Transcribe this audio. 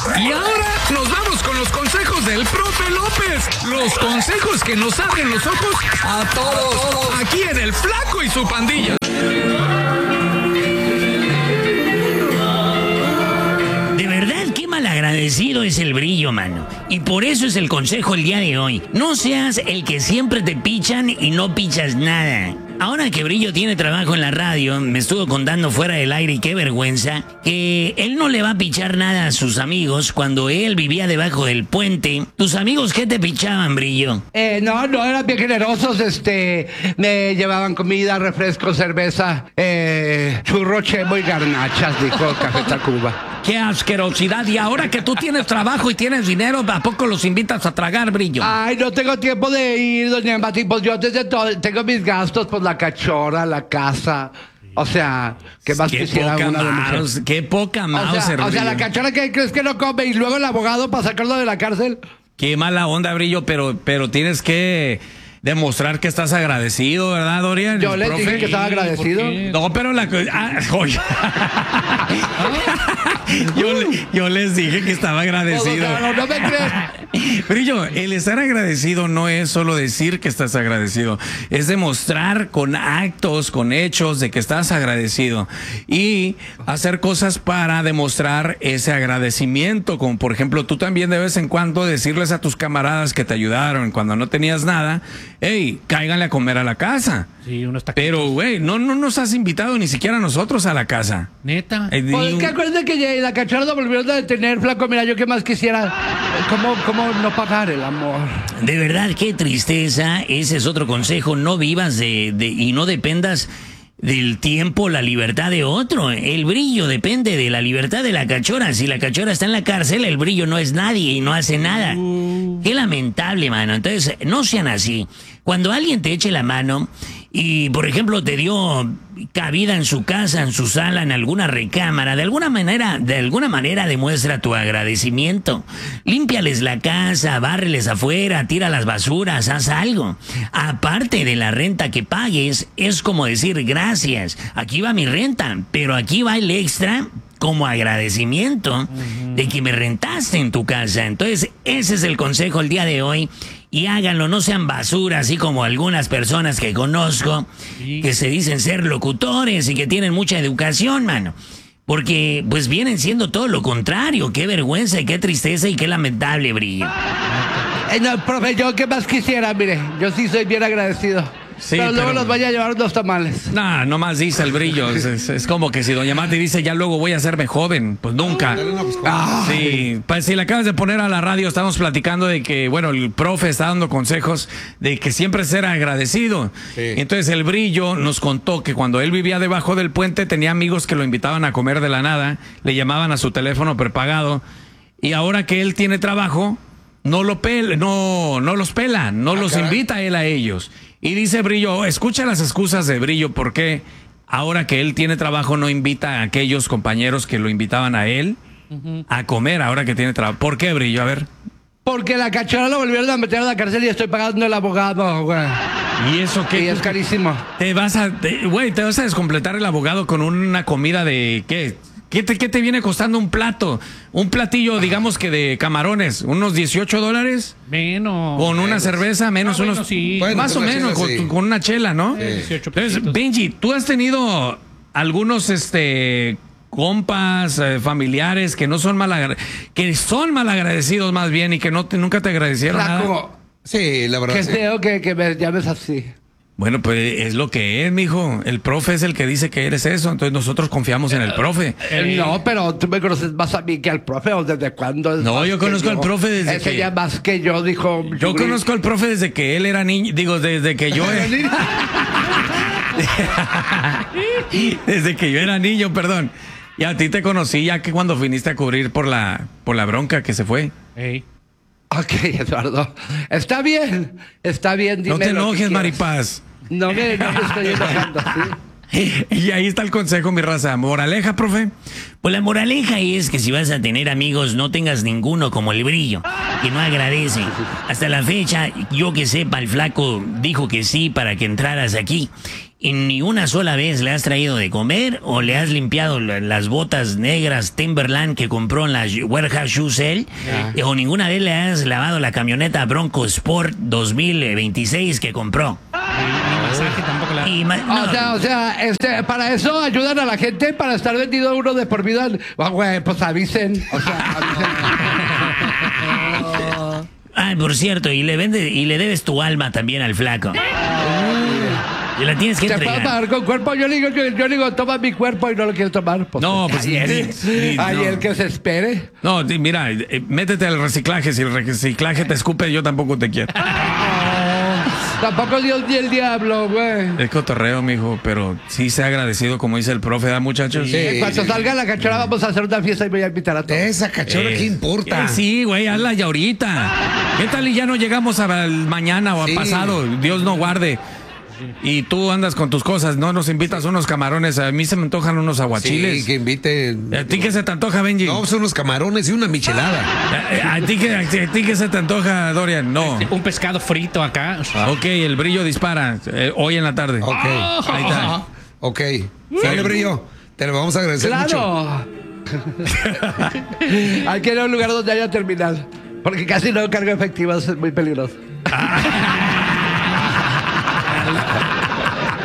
Y ahora nos vamos con los consejos del profe López. Los consejos que nos abren los ojos a todos. Aquí en El Flaco y su pandilla. De verdad, qué malagradecido es el Brillo, mano. Y por eso es el consejo el día de hoy. No seas el que siempre te pichan y no pichas nada. Ahora que Brillo tiene trabajo en la radio, me estuvo contando fuera del aire y qué vergüenza, que él no le va a pichar nada a sus amigos cuando él vivía debajo del puente. ¿Tus amigos qué te pichaban, Brillo? No, eran bien generosos, me llevaban comida, refresco, cerveza, churro, chemo y garnachas, dijo Café Tacuba. ¡Qué asquerosidad! Y ahora que tú tienes trabajo y tienes dinero, ¿a poco los invitas a tragar, Brillo? Ay, no tengo tiempo de ir, doña Mati, pues yo desde todo, tengo mis gastos, pues la cachorra, la casa. O sea, ¿qué más quisiera una de mujer? ¡Qué poca mouse, o sea, la cachorra que crees que no come y luego el abogado para sacarlo de la cárcel. Qué mala onda, Brillo, pero tienes que demostrar que estás agradecido, ¿verdad, Dorian? Yo les dije que estaba agradecido. No, pero oye. Yo les dije que estaba agradecido. No me crees. Brillo, el estar agradecido no es solo decir que estás agradecido, es demostrar con actos, con hechos de que estás agradecido y hacer cosas para demostrar ese agradecimiento, como por ejemplo, tú también de vez en cuando decirles a tus camaradas que te ayudaron cuando no tenías nada, hey, cáiganle a comer a la casa. Sí, unos taquitos. Pero, güey, no nos has invitado ni siquiera a nosotros a la casa. ¿Neta? Pues es que acuérdate que la cachorra lo volvieron a detener, Flaco. Mira, yo qué más quisiera. ¿Cómo no pagar el amor? De verdad, qué tristeza. Ese es otro consejo. No vivas y no dependas del tiempo, la libertad de otro. El Brillo depende de la libertad de la cachorra. Si la cachorra está en la cárcel, el Brillo no es nadie y no hace nada. Qué lamentable, mano. Entonces, no sean así. Cuando alguien te eche la mano y, por ejemplo, te dio cabida en su casa, en su sala, en alguna recámara, de alguna manera demuestra tu agradecimiento. Límpiales la casa, bárreles afuera, tira las basuras, haz algo. Aparte de la renta que pagues, es como decir gracias. Aquí va mi renta, pero aquí va el extra como agradecimiento de que me rentaste en tu casa. Entonces, ese es el consejo el día de hoy. Y háganlo, no sean basura, así como algunas personas que conozco, que se dicen ser locutores y que tienen mucha educación, mano. Porque, pues, vienen siendo todo lo contrario. Qué vergüenza y qué tristeza y qué lamentable, Brillo. No, profe, yo qué más quisiera, mire. Yo sí soy bien agradecido. Sí, pero luego los vaya a llevar unos tamales. Nah, nomás dice el Brillo. Es como que si doña Mati dice, ya luego voy a hacerme joven. Pues nunca. Sí, pues si le acabas de poner a la radio, estamos platicando de que, bueno, el profe está dando consejos de que siempre ser agradecido. Sí. Entonces el Brillo nos contó que cuando él vivía debajo del puente, tenía amigos que lo invitaban a comer de la nada, le llamaban a su teléfono prepagado, y ahora que él tiene trabajo, no los pela, no los invita él a ellos. Y dice Brillo, escucha las excusas de Brillo, ¿por qué ahora que él tiene trabajo no invita a aquellos compañeros que lo invitaban a él a comer ahora que tiene trabajo? ¿Por qué, Brillo? A ver. Porque la cachorra lo volvieron a meter a la cárcel y estoy pagando el abogado, güey. ¿Y eso qué? Y es carísimo. Te vas a descompletar el abogado con una comida de, ¿qué? ¿Qué te viene costando un plato? Un platillo, digamos que de camarones, unos $18. Menos. Con una cerveza, menos unos. Bueno, sí. Más o menos, chela, sí. con una chela, ¿no? Sí. Entonces, Benji, ¿tú has tenido algunos compas, familiares que no son que son malagradecidos más bien y que nunca te agradecieron nada? Sí, la verdad. Qué feo que me llames así. Bueno, pues es lo que es, mijo. El profe es el que dice que eres eso, entonces nosotros confiamos en el profe. No, pero tú me conoces más a mí que al profe, ¿o desde cuándo? No, yo conozco al profe desde que... ya más que yo, dijo... Yo conozco al profe desde que él era niño, digo, desde que yo... desde que yo era niño, perdón. Y a ti te conocí ya que cuando viniste a cubrir por la bronca que se fue. Hey. Ok, Eduardo. Está bien, dime. No te enojes, Maripaz. No me estoy enojando, ¿sí? Y ahí está el consejo, mi raza. ¿Moraleja, profe? Pues la moraleja es que si vas a tener amigos, no tengas ninguno como el Brillo, que no agradece. Hasta la fecha, yo que sepa, el Flaco dijo que sí para que entraras aquí. ¿Y ni una sola vez le has traído de comer o le has limpiado las botas negras Timberland que compró en la Warehouse Shoe Sale? ¿O ninguna vez le has lavado la camioneta Bronco Sport 2026 que compró? Masaje tampoco la... O sea, para eso ayudan a la gente para estar vendido uno de por vida. Güey, pues avisen. O sea, avisen. Ah, por cierto, y le debes tu alma también al flaco. Y la tienes que ¿Se puede entregar. pagar con cuerpo? Yo digo, toma mi cuerpo y no lo quiero tomar. Pues, No, pues ayer que se espere. No, mira, métete al reciclaje. Si el reciclaje te escupe, yo tampoco te quiero. Tampoco Dios ni el diablo, güey. Es cotorreo, mijo, pero sí sea agradecido, como dice el profe, ¿verdad, muchachos? Sí. Cuando salga la cachorra vamos a hacer una fiesta y voy a invitar a todos. Esa cachorra, ¿qué importa? Sí, güey, hazla ya ahorita. ¿Qué tal y ya no llegamos al mañana o al pasado? Dios no guarde. Y tú andas con tus cosas, no nos invitas unos camarones. A mí se me antojan unos aguachiles. Sí, que invite. ¿A ti qué se te antoja, Benji? No, son unos camarones y una michelada. ¿A ti qué se te antoja, Dorian? No. Un pescado frito acá. Ok, el brillo dispara hoy en la tarde. Ok. Ahí está. Ok. Dale, Brillo. Te lo vamos a agradecer mucho. ¡Claro! Hay que ir a un lugar donde haya terminal. Porque casi no cargo efectivos, es muy peligroso.